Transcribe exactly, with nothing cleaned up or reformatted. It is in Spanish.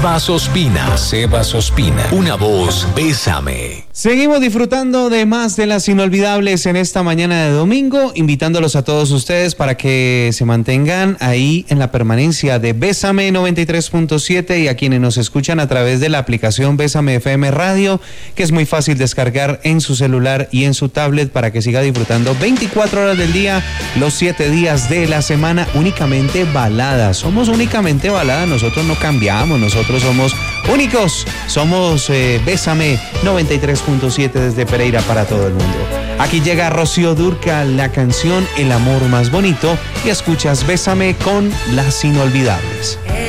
Sebas Ospina, Sebas Ospina, una voz, Bésame. Seguimos disfrutando de más de las inolvidables en esta mañana de domingo, invitándolos a todos ustedes para que se mantengan ahí en la permanencia de Bésame noventa y tres punto siete y a quienes nos escuchan a través de la aplicación Bésame F M Radio, que es muy fácil descargar en su celular y en su tablet para que siga disfrutando veinticuatro horas del día, los siete días de la semana, únicamente baladas. Somos únicamente baladas, nosotros no cambiamos, nosotros somos únicos, somos eh, Bésame noventa y tres punto siete desde Pereira para todo el mundo. Aquí llega Rocío Dúrcal, la canción El amor más bonito, y escuchas Bésame con Las Inolvidables.